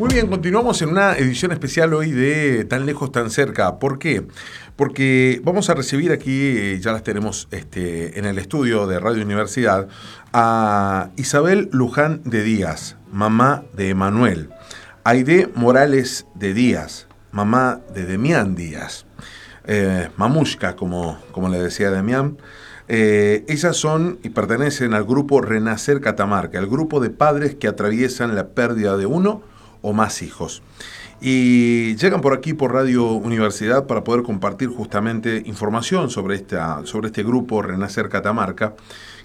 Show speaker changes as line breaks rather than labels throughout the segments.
Muy bien, continuamos en una edición especial hoy de Tan Lejos, Tan Cerca. ¿Por qué? Porque vamos a recibir aquí, ya las tenemos en el estudio de Radio Universidad, a Isabel Luján de Díaz, mamá de Emanuel, Aide Morales de Díaz, mamá de Demián Díaz, Mamushka, como le decía Demián. Ellas son y pertenecen al grupo Renacer Catamarca, el grupo de padres que atraviesan la pérdida de uno o más hijos. Y llegan por aquí por Radio Universidad para poder compartir justamente información sobre este grupo Renacer Catamarca,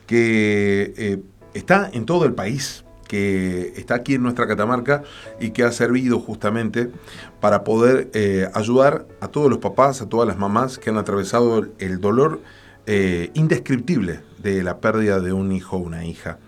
que está en todo el país, que está aquí en nuestra Catamarca y que ha servido justamente para poder ayudar a todos los papás, a todas las mamás que han atravesado el dolor indescriptible de la pérdida de un hijo o una hija.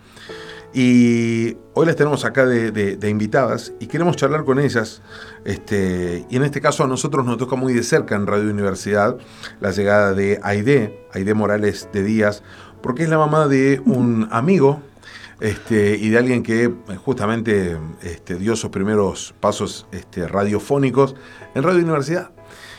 Y hoy las tenemos acá de invitadas y queremos charlar con ellas, y en este caso a nosotros nos toca muy de cerca en Radio Universidad la llegada de Aide Morales de Díaz, porque es la mamá de un amigo y de alguien que justamente dio sus primeros pasos radiofónicos en Radio Universidad.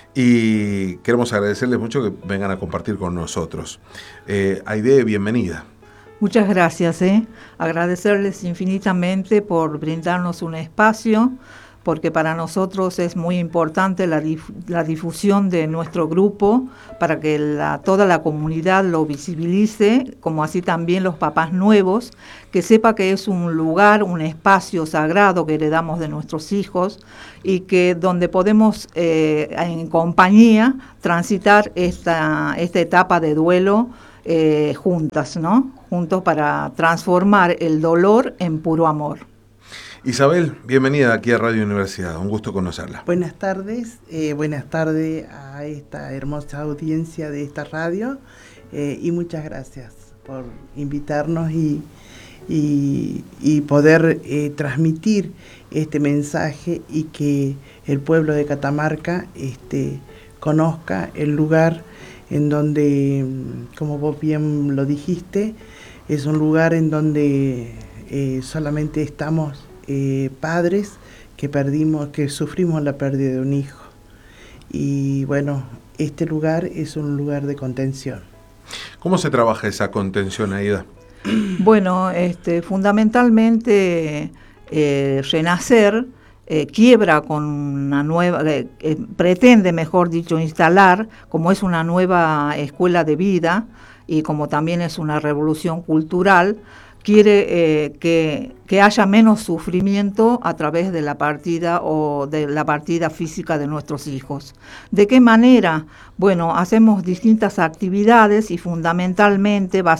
Y queremos agradecerles mucho que vengan a compartir con nosotros. Aide, bienvenida.
Muchas gracias. Agradecerles infinitamente por brindarnos un espacio, porque para nosotros es muy importante la difusión de nuestro grupo, para que toda la comunidad lo visibilice, como así también los papás nuevos, que sepa que es un lugar, un espacio sagrado que heredamos de nuestros hijos y que donde podemos en compañía transitar esta etapa de duelo juntas, ¿no? Juntos para transformar el dolor en puro amor.
Isabel, bienvenida aquí a Radio Universidad, un gusto conocerla.
Buenas tardes a esta hermosa audiencia de esta radio y muchas gracias por invitarnos y poder transmitir este mensaje y que el pueblo de Catamarca conozca el lugar en donde, como vos bien lo dijiste, es un lugar en donde solamente estamos padres que sufrimos la pérdida de un hijo. Y bueno, este lugar es un lugar de contención.
¿Cómo se trabaja esa contención, Aida?
Bueno, fundamentalmente Renacer quiebra con una nueva, pretende, mejor dicho, instalar, como es una nueva escuela de vida y como también es una revolución cultural, quiere que haya menos sufrimiento a través de la partida o de la partida física de nuestros hijos. ¿De qué manera? Bueno, hacemos distintas actividades y fundamentalmente nos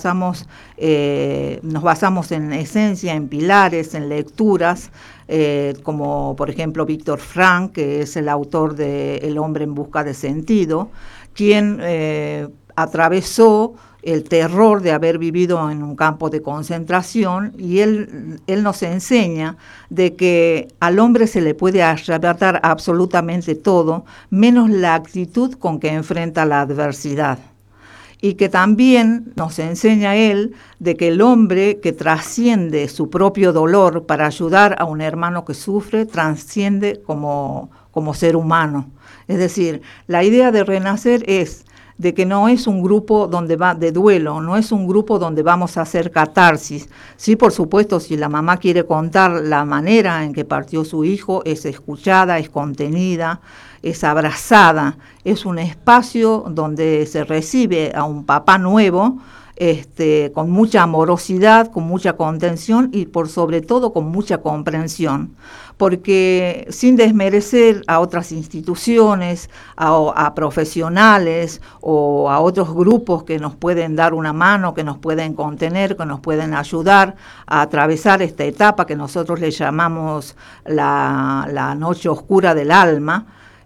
basamos en esencia, en pilares, en lecturas, como por ejemplo Víctor Frank, que es el autor de El hombre en busca de sentido, quien atravesó el terror de haber vivido en un campo de concentración, y él nos enseña de que al hombre se le puede arrebatar absolutamente todo, menos la actitud con que enfrenta la adversidad. Y que también nos enseña él de que el hombre que trasciende su propio dolor para ayudar a un hermano que sufre, trasciende como ser humano. Es decir, la idea de Renacer es de que no es un grupo donde va de duelo, no es un grupo donde vamos a hacer catarsis. Sí, por supuesto, si la mamá quiere contar la manera en que partió su hijo, es escuchada, es contenida, es abrazada, es un espacio donde se recibe a un papá nuevo, con mucha amorosidad, con mucha contención y por sobre todo con mucha comprensión, porque sin desmerecer a otras instituciones, a profesionales o a otros grupos que nos pueden dar una mano, que nos pueden contener, que nos pueden ayudar a atravesar esta etapa que nosotros le llamamos la noche oscura del alma,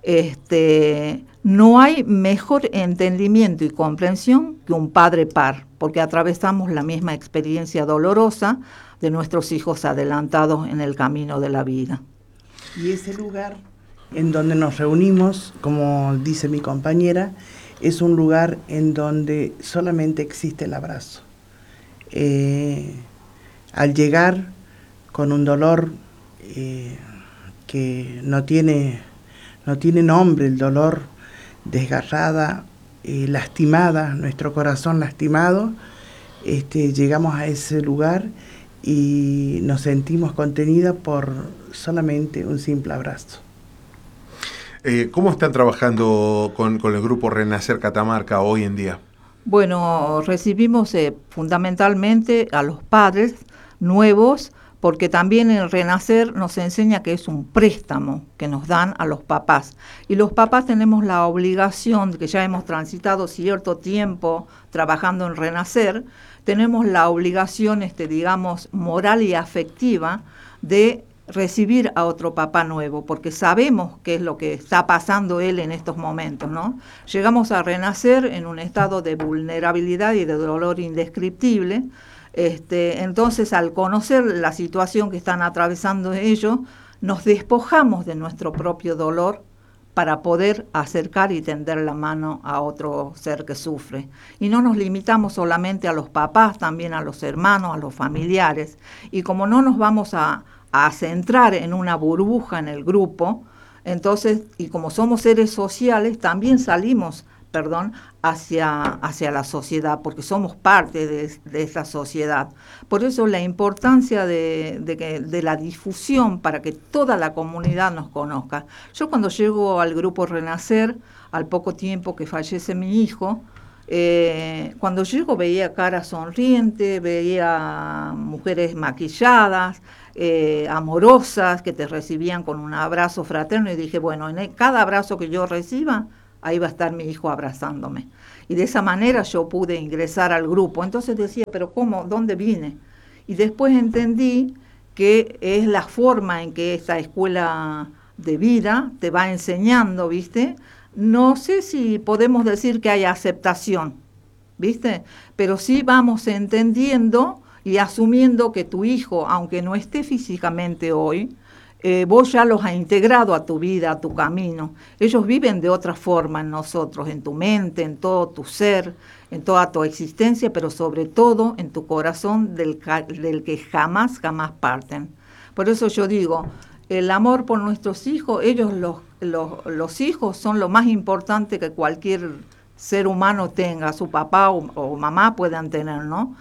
no hay mejor entendimiento y comprensión que un padre par, porque atravesamos la misma experiencia dolorosa de nuestros hijos adelantados en el camino de la vida.
Y ese lugar en donde nos reunimos, como dice mi compañera, es un lugar en donde solamente existe el abrazo. Al llegar con un dolor que no tiene nombre, el dolor, desgarrada, lastimada, nuestro corazón lastimado, llegamos a ese lugar y nos sentimos contenidas por solamente un simple abrazo.
¿Cómo están trabajando con el grupo Renacer Catamarca hoy en día?
Bueno, recibimos fundamentalmente a los padres nuevos, porque también el Renacer nos enseña que es un préstamo que nos dan a los papás. Y los papás tenemos la obligación, que ya hemos transitado cierto tiempo trabajando en Renacer, tenemos la obligación, digamos, moral y afectiva de recibir a otro papá nuevo, porque sabemos qué es lo que está pasando él en estos momentos, ¿no? Llegamos a Renacer en un estado de vulnerabilidad y de dolor indescriptible. Entonces, al conocer la situación que están atravesando ellos, nos despojamos de nuestro propio dolor para poder acercar y tender la mano a otro ser que sufre. Y no nos limitamos solamente a los papás, también a los hermanos, a los familiares. Y como no nos vamos a centrar en una burbuja en el grupo, entonces, y como somos seres sociales, también salimos, hacia la sociedad, porque somos parte de esa sociedad. Por eso la importancia de la difusión para que toda la comunidad nos conozca. Yo cuando llego al grupo Renacer, al poco tiempo que fallece mi hijo, cuando llego veía caras sonrientes, veía mujeres maquilladas, amorosas, que te recibían con un abrazo fraterno, y dije, bueno, en cada abrazo que yo reciba, ahí va a estar mi hijo abrazándome. Y de esa manera yo pude ingresar al grupo. Entonces decía, pero ¿cómo? ¿Dónde vine? Y después entendí que es la forma en que esta escuela de vida te va enseñando, ¿viste? No sé si podemos decir que hay aceptación, ¿viste? Pero sí vamos entendiendo y asumiendo que tu hijo, aunque no esté físicamente hoy, vos ya los has integrado a tu vida, a tu camino. Ellos viven de otra forma en nosotros, en tu mente, en todo tu ser, en toda tu existencia, pero sobre todo en tu corazón del que jamás parten. Por eso yo digo, el amor por nuestros hijos, ellos los hijos son lo más importante que cualquier ser humano tenga, su papá o mamá puedan tener, ¿no?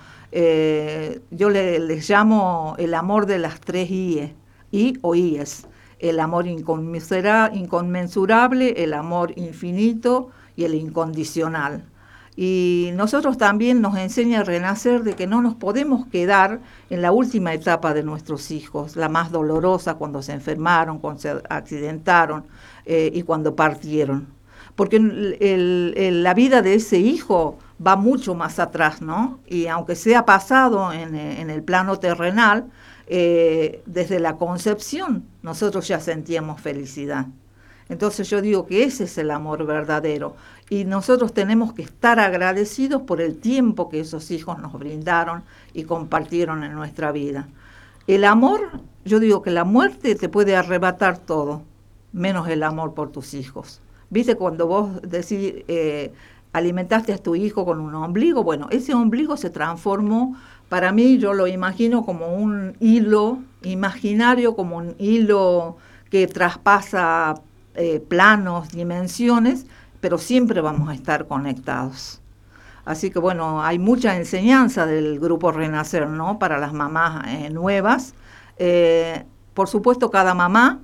Yo les llamo el amor de las 3 I o IES, el amor inconmensurable, el amor infinito y el incondicional. Y nosotros también nos enseña a Renacer de que no nos podemos quedar en la última etapa de nuestros hijos, la más dolorosa, cuando se enfermaron, cuando se accidentaron y cuando partieron. Porque la vida de ese hijo va mucho más atrás, ¿no? Y aunque sea pasado en el plano terrenal, desde la concepción nosotros ya sentíamos felicidad. Entonces yo digo que ese es el amor verdadero y nosotros tenemos que estar agradecidos por el tiempo que esos hijos nos brindaron y compartieron en nuestra vida. El amor, yo digo que la muerte te puede arrebatar todo, menos el amor por tus hijos. ¿Viste cuando vos decís, alimentaste a tu hijo con un ombligo? Bueno, ese ombligo se transformó. Para mí yo lo imagino como un hilo imaginario, como un hilo que traspasa planos, dimensiones, pero siempre vamos a estar conectados. Así que bueno, hay mucha enseñanza del grupo Renacer, ¿no? Para las mamás nuevas. Por supuesto, cada mamá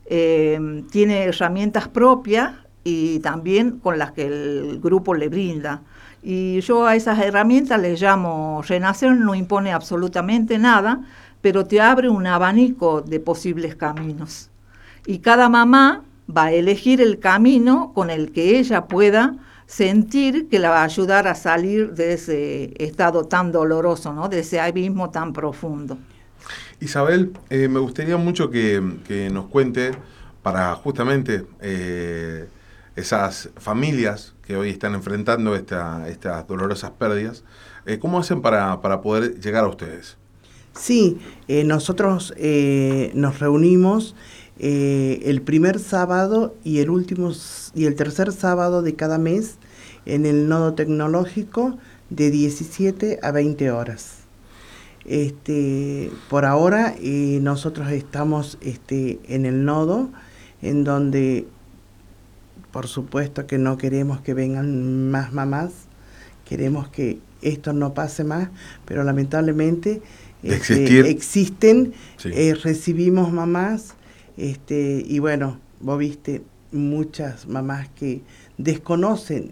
tiene herramientas propias y también con las que el grupo le brinda. Y yo a esas herramientas les llamo Renacer, no impone absolutamente nada, pero te abre un abanico de posibles caminos. Y cada mamá va a elegir el camino con el que ella pueda sentir que la va a ayudar a salir de ese estado tan doloroso, ¿no? De ese abismo tan profundo.
Isabel, me gustaría mucho que nos cuente para justamente esas familias que hoy están enfrentando estas dolorosas pérdidas, ¿cómo hacen para poder llegar a ustedes?
Sí, nosotros nos reunimos el primer sábado y el tercer sábado de cada mes en el nodo tecnológico de 17 a 20 horas. Por ahora nosotros estamos en el nodo, en donde por supuesto que no queremos que vengan más mamás, queremos que esto no pase más, pero lamentablemente existen,
sí.
Recibimos mamás, y bueno, vos viste muchas mamás que desconocen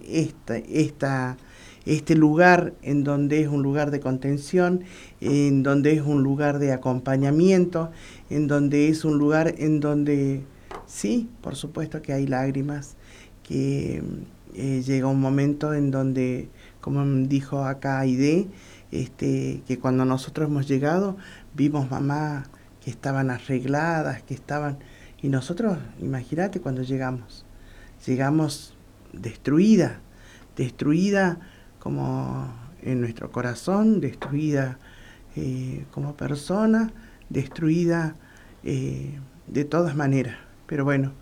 este lugar, en donde es un lugar de contención, en donde es un lugar de acompañamiento, en donde es un lugar en donde sí, por supuesto que hay lágrimas, que llega un momento en donde, como dijo acá Aide, que cuando nosotros hemos llegado vimos mamás que estaban arregladas, que estaban, y nosotros, imagínate cuando llegamos destruida como en nuestro corazón, destruida como persona, destruida de todas maneras. Pero bueno,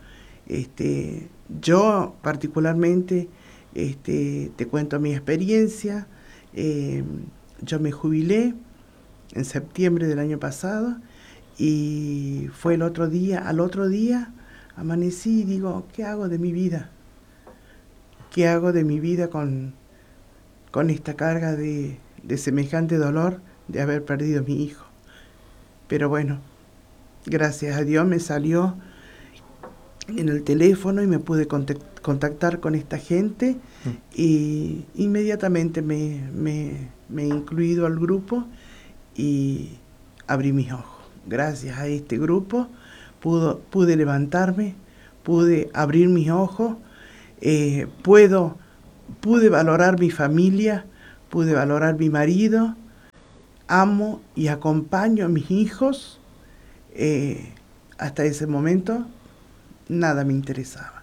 yo particularmente te cuento mi experiencia. Yo me jubilé en septiembre del año pasado y fue al otro día amanecí y digo, ¿qué hago de mi vida? ¿Qué hago de mi vida con esta carga de semejante dolor de haber perdido a mi hijo? Pero bueno, gracias a Dios me salió en el teléfono y me pude contactar con esta gente y inmediatamente me he incluido al grupo y abrí mis ojos. Gracias a este grupo pude levantarme, pude abrir mis ojos, pude valorar mi familia, pude valorar mi marido, amo y acompaño a mis hijos. Hasta ese momento nada me interesaba,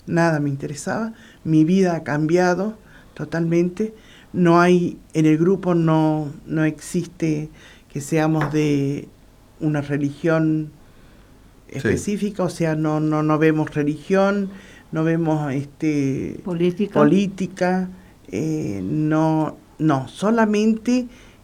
mi vida ha cambiado totalmente, no hay, en el grupo no existe que seamos de una religión específica, sí. O sea, no vemos religión, no vemos política, no, solamente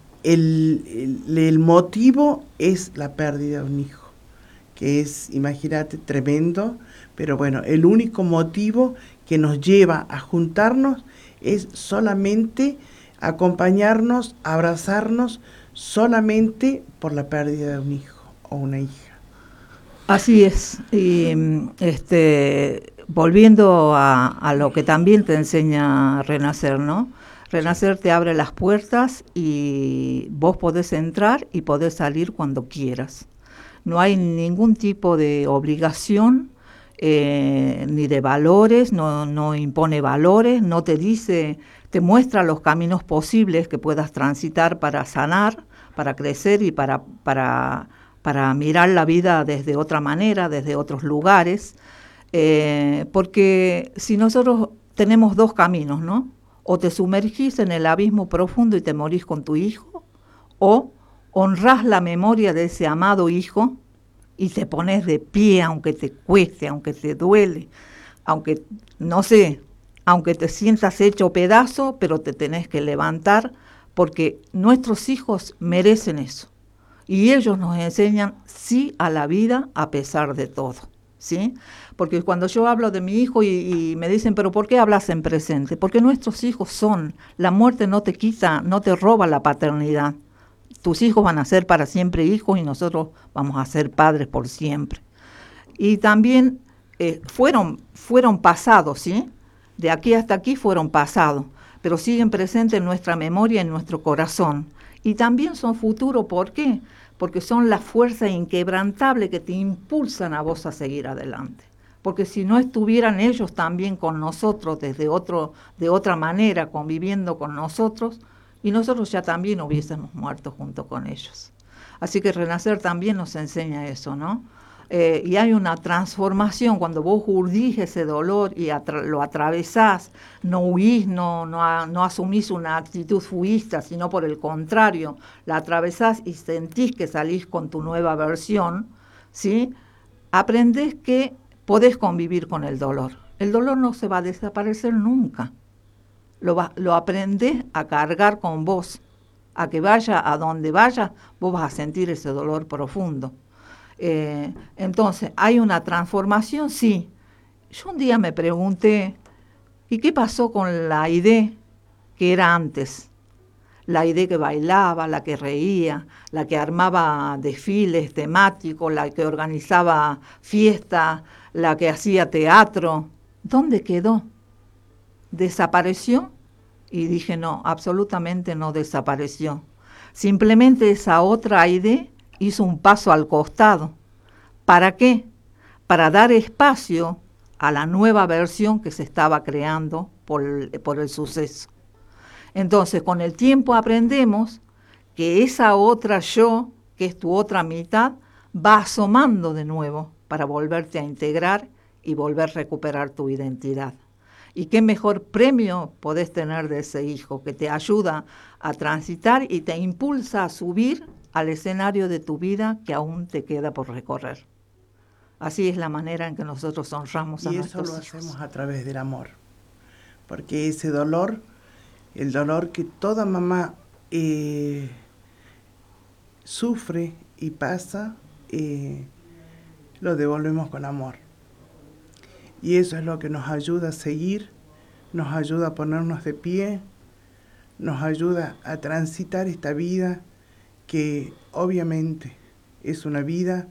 el motivo es la pérdida de un hijo, que es, imagínate, tremendo, pero bueno, el único motivo que nos lleva a juntarnos es solamente acompañarnos, abrazarnos, solamente por la pérdida de un hijo o una hija.
Así es, y volviendo a lo que también te enseña Renacer, ¿no? Renacer te abre las puertas y vos podés entrar y podés salir cuando quieras. No hay ningún tipo de obligación ni de valores, no impone valores, no te dice, te muestra los caminos posibles que puedas transitar para sanar, para crecer y para mirar la vida desde otra manera, desde otros lugares, porque si nosotros tenemos dos caminos, ¿no? O te sumergís en el abismo profundo y te morís con tu hijo, o honrás la memoria de ese amado hijo y te pones de pie, aunque te cueste, aunque te duele, aunque, no sé, aunque te sientas hecho pedazo, pero te tenés que levantar, porque nuestros hijos merecen eso. Y ellos nos enseñan sí a la vida a pesar de todo, ¿sí? Porque cuando yo hablo de mi hijo y me dicen, ¿pero por qué hablas en presente? Porque nuestros hijos son, la muerte no te quita, no te roba la paternidad. Tus hijos van a ser para siempre hijos y nosotros vamos a ser padres por siempre. Y también fueron pasados, ¿sí? De aquí hasta aquí fueron pasados, pero siguen presentes en nuestra memoria, en nuestro corazón. Y también son futuro, ¿por qué? Porque son la fuerza inquebrantable que te impulsan a vos a seguir adelante. Porque si no estuvieran ellos también con nosotros de otra manera, conviviendo con nosotros, y nosotros ya también hubiésemos muerto junto con ellos. Así que Renacer también nos enseña eso, ¿no? Y hay una transformación cuando vos urdís ese dolor y lo atravesás, no huís, no asumís una actitud fuista, sino por el contrario, la atravesás y sentís que salís con tu nueva versión, ¿sí? Aprendés que podés convivir con el dolor. El dolor no se va a desaparecer nunca. Lo aprendés a cargar con vos a que vaya a donde vaya, vos vas a sentir ese dolor profundo. Entonces, ¿hay una transformación? Sí. Yo un día me pregunté, ¿y qué pasó con la idea que era antes? La idea que bailaba, la que reía, la que armaba desfiles temáticos, la que organizaba fiestas, la que hacía teatro. ¿Dónde quedó? ¿Desapareció? Y dije, no, absolutamente no desapareció. Simplemente esa otra idea hizo un paso al costado. ¿Para qué? Para dar espacio a la nueva versión que se estaba creando por el suceso. Entonces, con el tiempo aprendemos que esa otra yo, que es tu otra mitad, va asomando de nuevo para volverte a integrar y volver a recuperar tu identidad. ¿Y qué mejor premio podés tener de ese hijo que te ayuda a transitar y te impulsa a subir al escenario de tu vida que aún te queda por recorrer? Así es la manera en que nosotros honramos a nuestros hijos. Y eso lo hacemos
a través del amor, porque ese dolor, el dolor que toda mamá sufre y pasa, lo devolvemos con amor. Y eso es lo que nos ayuda a seguir, nos ayuda a ponernos de pie, nos ayuda a transitar esta vida que obviamente es una vida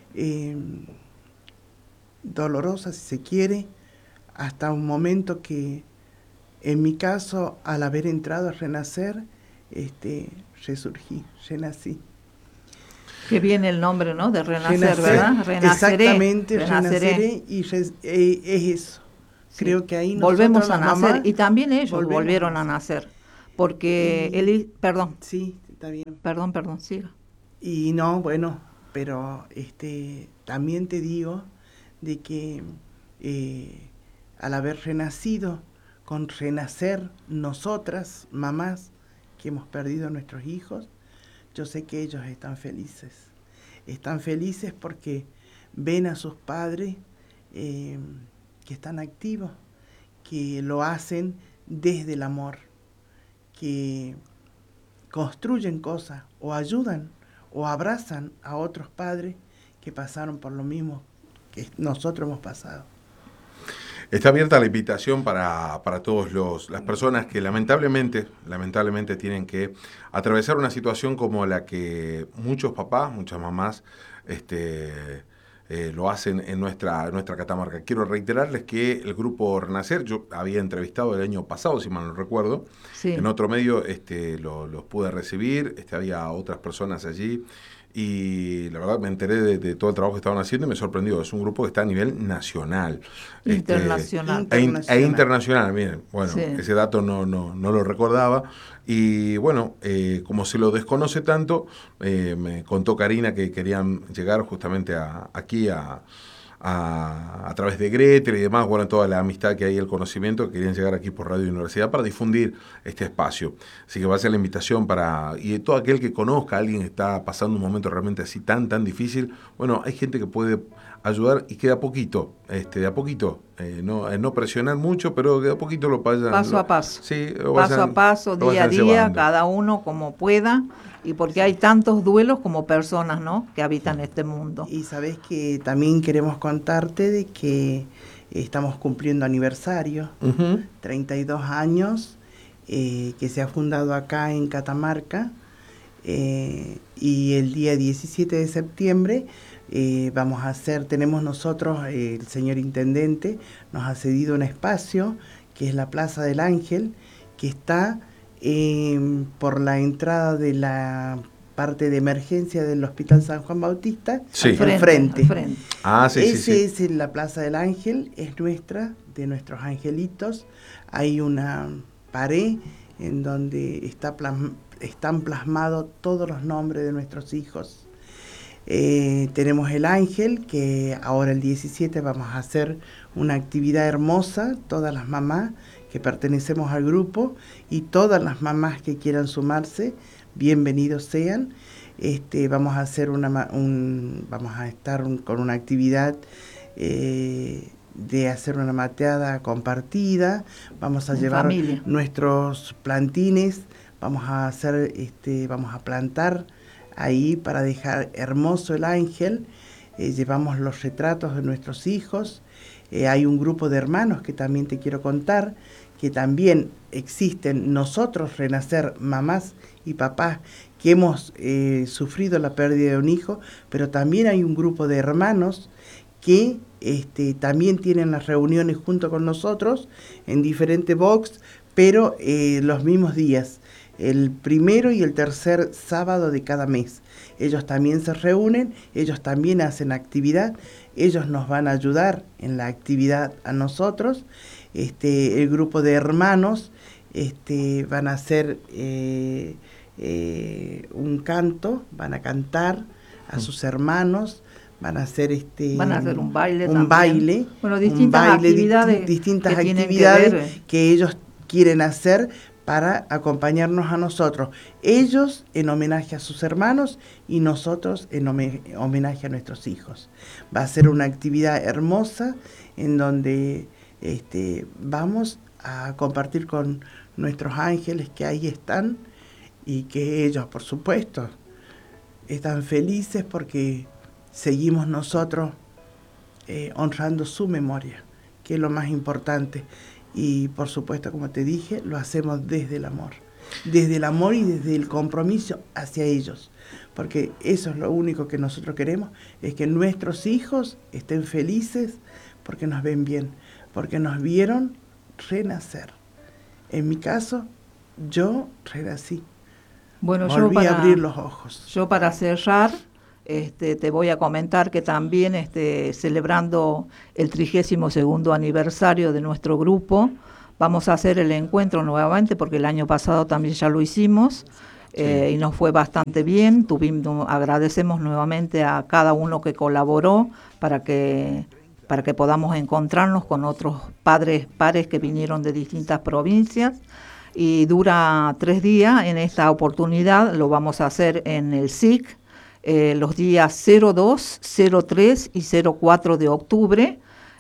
dolorosa, si se quiere, hasta un momento que, en mi caso, al haber entrado a renacer, resurgí, renací.
Que viene el nombre, ¿no? De renacer, ¿verdad?
Renaceré. Exactamente, renaceré y es eso. Sí. Creo que ahí
volvemos a nacer, mamá, y también ellos volvieron a nacer, porque perdón.
Sí, está bien.
Perdón, siga.
Y no, bueno, pero también te digo de que al haber renacido, con renacer nosotras, mamás, que hemos perdido a nuestros hijos, yo sé que ellos están felices. Están felices porque ven a sus padres que están activos, que lo hacen desde el amor, que construyen cosas o ayudan o abrazan a otros padres que pasaron por lo mismo que nosotros hemos pasado.
Está abierta la invitación para todas las personas que lamentablemente tienen que atravesar una situación como la que muchos papás, muchas mamás lo hacen en nuestra Catamarca. Quiero reiterarles que el grupo Renacer, yo había entrevistado el año pasado, si mal no recuerdo, sí. En otro medio los pude recibir, había otras personas allí. Y la verdad me enteré de todo el trabajo que estaban haciendo y me sorprendió. Es un grupo que está a nivel nacional.
Internacional.
Internacional, miren. Bueno, sí. Ese dato no lo recordaba. Y bueno, como se lo desconoce tanto, me contó Karina que querían llegar justamente aquí a través de Gretel y demás, bueno, toda la amistad que hay, el conocimiento, que querían llegar aquí por Radio Universidad para difundir este espacio. Así que va a ser la invitación y todo aquel que conozca a alguien que está pasando un momento realmente así tan difícil, bueno, hay gente que puede ayudar y que de a poquito, no presionar mucho, pero que de a poquito lo vayan...
Paso a paso.
Sí,
paso a paso, día a día, llevando. Cada uno como pueda. Y porque hay tantos duelos como personas, ¿no?, que habitan este mundo.
Y sabés que también queremos contarte de que estamos cumpliendo aniversario, 32 años, que se ha fundado acá en Catamarca, y el día 17 de septiembre tenemos nosotros, el señor intendente nos ha cedido un espacio, que es la Plaza del Ángel, que está... por la entrada de la parte de emergencia del Hospital San Juan Bautista,
sí.
Al frente.
Ah, sí,
Ese es la Plaza del Ángel, es nuestra, de nuestros angelitos. Hay una pared en donde están plasmados todos los nombres de nuestros hijos. Tenemos el ángel, que ahora el 17 vamos a hacer una actividad hermosa, todas las mamás que pertenecemos al grupo y todas las mamás que quieran sumarse, bienvenidos sean. Vamos a hacer con una actividad de hacer una mateada compartida, vamos a llevar nuestros plantines, vamos a hacer, vamos a plantar ahí para dejar hermoso el ángel. Llevamos los retratos de nuestros hijos. Hay un grupo de hermanos que también te quiero contar, que también existen nosotros, Renacer, mamás y papás, que hemos sufrido la pérdida de un hijo, pero también hay un grupo de hermanos que también tienen las reuniones junto con nosotros en diferentes box, pero los mismos días, el primero y el tercer sábado de cada mes. Ellos también se reúnen, ellos también hacen actividad, ellos nos van a ayudar en la actividad a nosotros. El grupo de hermanos van a hacer un canto, van a cantar a sus hermanos, van a hacer
un baile
un baile,
bueno, distintas actividades,
distintas actividades que ellos quieren hacer para acompañarnos a nosotros, ellos en homenaje a sus hermanos y nosotros en homenaje a nuestros hijos. Va a ser una actividad hermosa en donde vamos a compartir con nuestros ángeles que ahí están y que ellos, por supuesto, están felices porque seguimos nosotros honrando su memoria, que es lo más importante. Y por supuesto, como te dije, lo hacemos desde el amor y desde el compromiso hacia ellos, porque eso es lo único que nosotros queremos, es que nuestros hijos estén felices porque nos ven bien, porque nos vieron renacer. En mi caso, yo renací.
Bueno,
volví a abrir los ojos.
Yo para cerrar, te voy a comentar que también celebrando el 32º aniversario de nuestro grupo, vamos a hacer el encuentro nuevamente, porque el año pasado también ya lo hicimos, y nos fue bastante bien. Agradecemos nuevamente a cada uno que colaboró para que podamos encontrarnos con otros pares que vinieron de distintas provincias, y dura 3 días. En esta oportunidad lo vamos a hacer en el SIC, los días 02, 03 y 04 de octubre.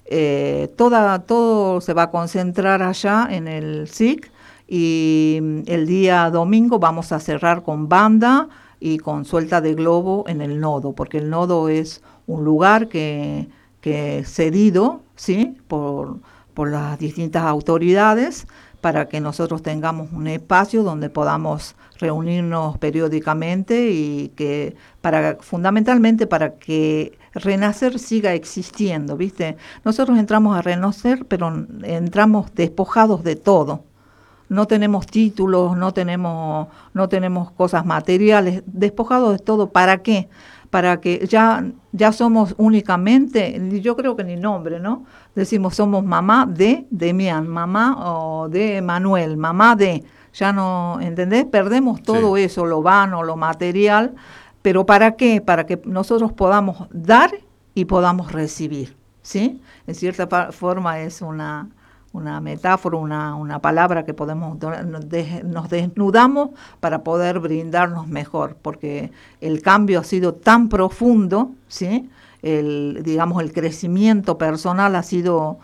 Todo se va a concentrar allá en el SIC, y el día domingo vamos a cerrar con banda y con suelta de globo en el nodo, porque el nodo es un lugar que cedido, ¿sí?, por las distintas autoridades, para que nosotros tengamos un espacio donde podamos reunirnos periódicamente y fundamentalmente para que Renacer siga existiendo, ¿viste? Nosotros entramos a Renacer, pero entramos despojados de todo. No tenemos títulos, no tenemos cosas materiales, despojados de todo. ¿Para qué? Para que ya somos únicamente, yo creo que ni nombre, ¿no? Decimos, somos mamá de Demián, mamá o de Manuel, mamá de, ya no, ¿entendés? Perdemos todo eso, lo vano, lo material, pero ¿para qué? Para que nosotros podamos dar y podamos recibir, ¿sí? En cierta forma es una metáfora, una palabra que nos desnudamos para poder brindarnos mejor, porque el cambio ha sido tan profundo, ¿sí? El crecimiento personal ha sido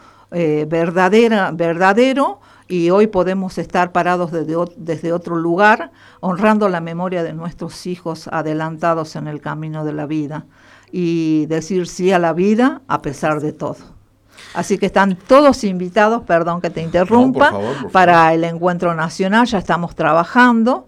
verdadero, y hoy podemos estar parados desde otro lugar, honrando la memoria de nuestros hijos adelantados en el camino de la vida, y decir sí a la vida a pesar de todo. Así que están todos invitados, perdón que te interrumpa, por favor. Para el encuentro nacional. Ya estamos trabajando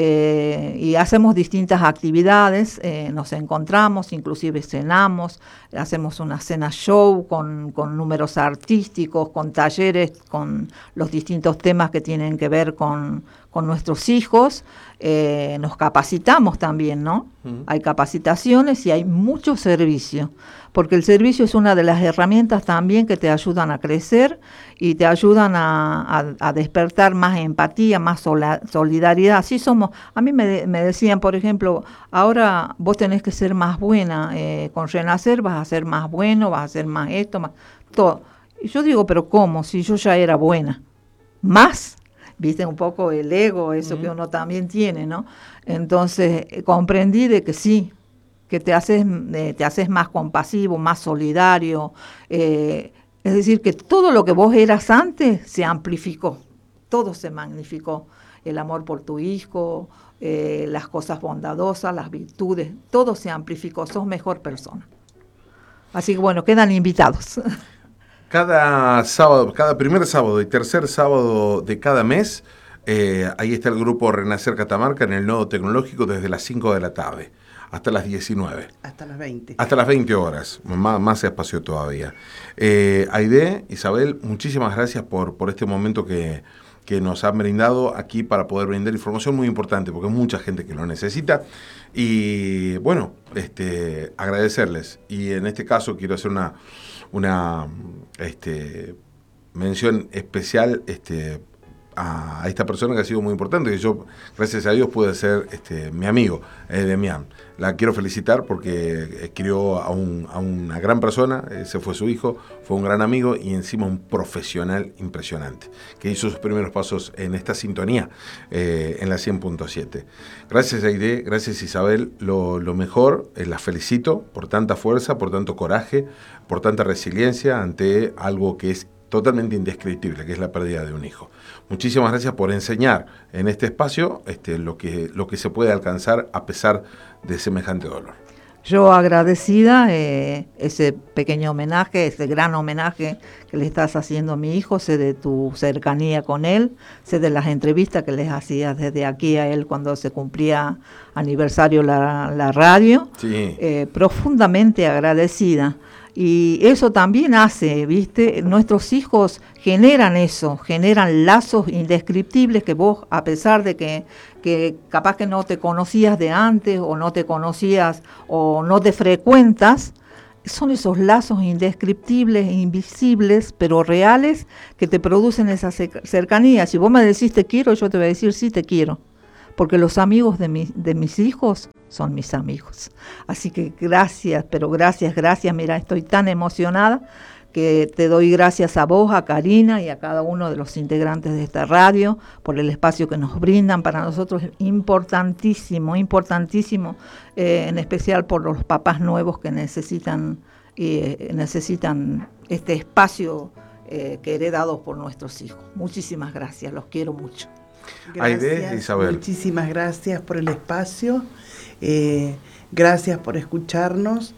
y hacemos distintas actividades, nos encontramos, inclusive cenamos, hacemos una cena show con números artísticos, con talleres, con los distintos temas que tienen que ver con nuestros hijos. Nos capacitamos también, ¿no? Hay capacitaciones y hay mucho servicio, porque el servicio es una de las herramientas también que te ayudan a crecer y te ayudan a despertar más empatía, más solidaridad. Así somos. A mí me decían, por ejemplo, ahora vos tenés que ser más buena, con Renacer vas a ser más bueno, vas a ser más esto, más todo. Y yo digo, pero ¿cómo? Si yo ya era buena. ¿Más? Viste un poco el ego, eso que uno también tiene, ¿no? Entonces comprendí de que sí, que te haces más compasivo, más solidario. Es decir, que todo lo que vos eras antes se amplificó, todo se magnificó. el amor por tu hijo, las cosas bondadosas, las virtudes, todo se amplificó, sos mejor persona. Así que bueno, quedan invitados.
Cada sábado, cada primer sábado y tercer sábado de cada mes, ahí está el grupo Renacer Catamarca en el Nodo Tecnológico desde las 5 de la tarde hasta las 19.
Hasta las 20.
Hasta las 20 horas, más espacio todavía. Aide, Isabel, muchísimas gracias por este momento que nos han brindado aquí para poder brindar información muy importante, porque hay mucha gente que lo necesita. Y bueno, agradecerles. Y en este caso quiero hacer una mención especial a esta persona que ha sido muy importante, que yo, gracias a Dios, pude ser mi amigo, Demián. La quiero felicitar porque crió a una gran persona, ese fue su hijo, fue un gran amigo y encima un profesional impresionante, que hizo sus primeros pasos en esta sintonía, en la 100.7. Gracias, Aide, gracias, Isabel, lo mejor, las felicito por tanta fuerza, por tanto coraje, por tanta resiliencia ante algo que es totalmente indescriptible, que es la pérdida de un hijo. Muchísimas gracias por enseñar en este espacio lo que se puede alcanzar a pesar de semejante dolor.
Yo agradecida ese pequeño homenaje, ese gran homenaje que le estás haciendo a mi hijo, sé de tu cercanía con él, sé de las entrevistas que les hacías desde aquí a él cuando se cumplía aniversario la radio,
sí.
Profundamente agradecida. Y eso también hace, ¿viste? Nuestros hijos generan eso, generan lazos indescriptibles que vos, a pesar de que capaz que no te conocías de antes o no te conocías o no te frecuentas, son esos lazos indescriptibles, invisibles, pero reales, que te producen esa cercanía. Si vos me decís te quiero, yo te voy a decir sí te quiero, porque los amigos de mis hijos son mis amigos. Así que gracias, pero gracias. Mira, estoy tan emocionada que te doy gracias a vos, a Karina y a cada uno de los integrantes de esta radio por el espacio que nos brindan. Para nosotros es importantísimo, en especial por los papás nuevos que necesitan este espacio que heredados por nuestros hijos. Muchísimas gracias, los quiero mucho.
Gracias,
Isabel.
Muchísimas gracias por el espacio. Gracias por escucharnos,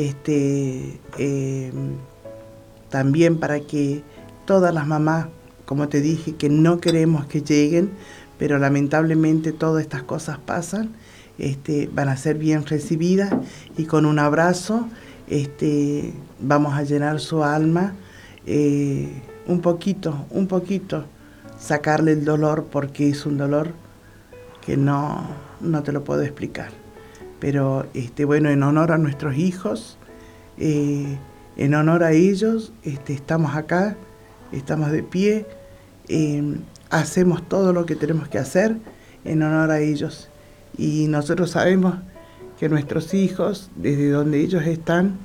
también para que todas las mamás, como te dije, que no queremos que lleguen, pero lamentablemente todas estas cosas pasan, van a ser bien recibidas y con un abrazo vamos a llenar su alma, un poquito, sacarle el dolor, porque es un dolor que no te lo puedo explicar. Pero bueno, en honor a nuestros hijos, en honor a ellos, estamos acá, estamos de pie, hacemos todo lo que tenemos que hacer en honor a ellos. Y nosotros sabemos que nuestros hijos, desde donde ellos están,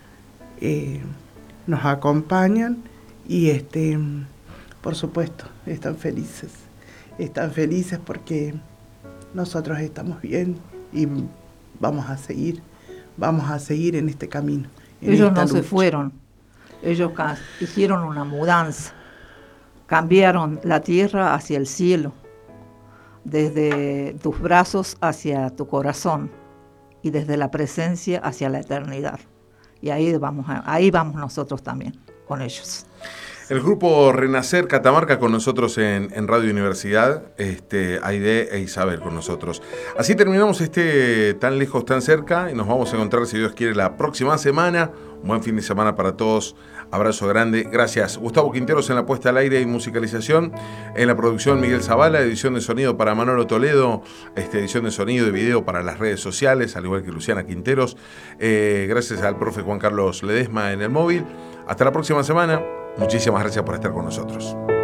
nos acompañan y por supuesto, están felices porque nosotros estamos bien y vamos a seguir en este camino.
Ellos no se fueron, ellos hicieron una mudanza, cambiaron la tierra hacia el cielo, desde tus brazos hacia tu corazón y desde la presencia hacia la eternidad. Y ahí vamos nosotros también, con ellos.
El grupo Renacer Catamarca con nosotros en Radio Universidad, Aide e Isabel con nosotros. Así terminamos Tan Lejos, Tan Cerca, y nos vamos a encontrar, si Dios quiere, la próxima semana. Un buen fin de semana para todos. Abrazo grande. Gracias. Gustavo Quinteros en la puesta al aire y musicalización. En la producción, Miguel Zavala. Edición de sonido para Manolo Toledo. Edición de sonido y video para las redes sociales, al igual que Luciana Quinteros. Gracias al profe Juan Carlos Ledesma en el móvil. Hasta la próxima semana. Muchísimas gracias por estar con nosotros.